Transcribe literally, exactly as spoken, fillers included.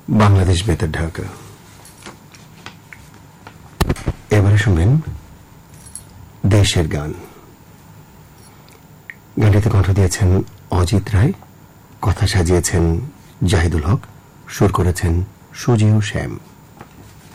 বাংলাদেশ বেতার ঢাকা। এবারে শুনবেন দেশের গান। গানটিতে কণ্ঠ দিয়েছেন অজিত রায়, কথা সাজিয়েছেন জাহিদুল হক, সুর করেছেন সুজিও শ্যাম।